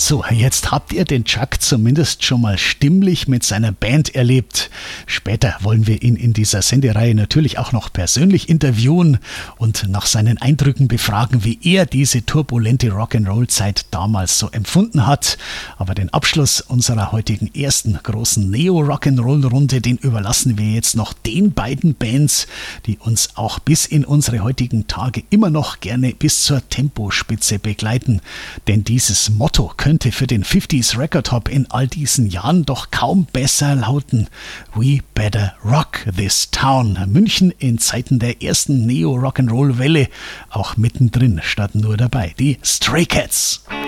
So, jetzt habt ihr den Chuck zumindest schon mal stimmlich mit seiner Band erlebt. Später wollen wir ihn in dieser Sendereihe natürlich auch noch persönlich interviewen und nach seinen Eindrücken befragen, wie er diese turbulente Rock'n'Roll-Zeit damals so empfunden hat. Aber den Abschluss unserer heutigen ersten großen Neo-Rock'n'Roll-Runde, den überlassen wir jetzt noch den beiden Bands, die uns auch bis in unsere heutigen Tage immer noch gerne bis zur Tempospitze begleiten. Denn dieses Motto könnte für den 50s Record Hop in all diesen Jahren doch kaum besser lauten. We better rock this town. München in Zeiten der ersten Neo-Rock'n'Roll-Welle, auch mittendrin statt nur dabei. Die Stray Cats.